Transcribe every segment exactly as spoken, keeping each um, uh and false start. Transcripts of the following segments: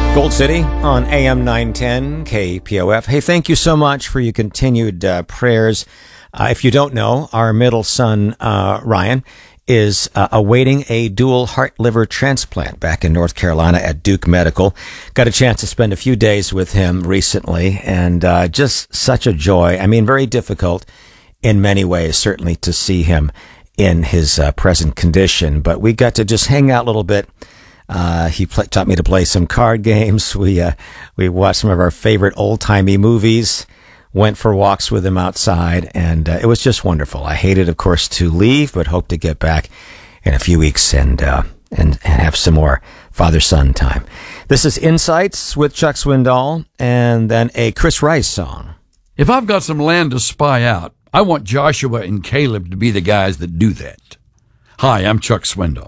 Gold City on A M nine ten K P O F. Hey, thank you so much for your continued uh, prayers. Uh, if you don't know, our middle son, uh, Ryan, is uh, awaiting a dual heart-liver transplant back in North Carolina at Duke Medical. Got a chance to spend a few days with him recently, and uh, just such a joy. I mean, very difficult in many ways, certainly, to see him in his uh, present condition. But we got to just hang out a little bit. Uh, he pl- taught me to play some card games. We uh, we watched some of our favorite old-timey movies, went for walks with him outside, and uh, it was just wonderful. I hated, of course, to leave, but hope to get back in a few weeks and uh, and, and have some more father-son time. This is Insights with Chuck Swindoll, and then a Chris Rice song. If I've got some land to spy out, I want Joshua and Caleb to be the guys that do that. Hi, I'm Chuck Swindoll.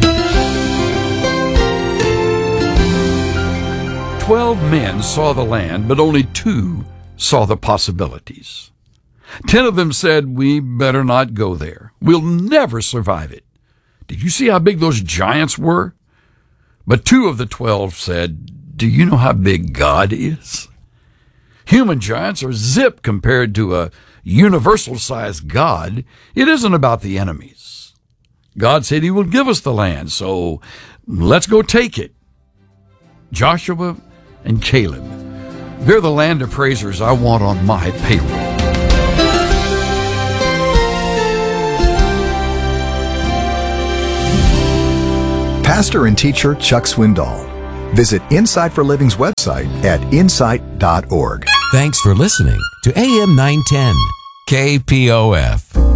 Twelve men saw the land, but only two saw the possibilities. Ten of them said, we better not go there. We'll never survive it. Did you see how big those giants were? But two of the twelve said, do you know how big God is? Human giants are zip compared to a universal-sized God. It isn't about the enemies. God said he will give us the land, so let's go take it. Joshua and Caleb, they're the land appraisers I want on my payroll. Pastor and teacher Chuck Swindoll. Visit Insight for Living's website at insight dot org. Thanks for listening to A M nine ten K P O F.